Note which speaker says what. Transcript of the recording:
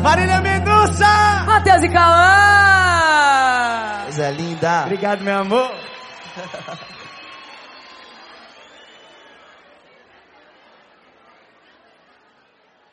Speaker 1: Marília Mendonça!
Speaker 2: Matheus e Cauã!
Speaker 3: Coisa linda.
Speaker 1: Obrigado, meu amor.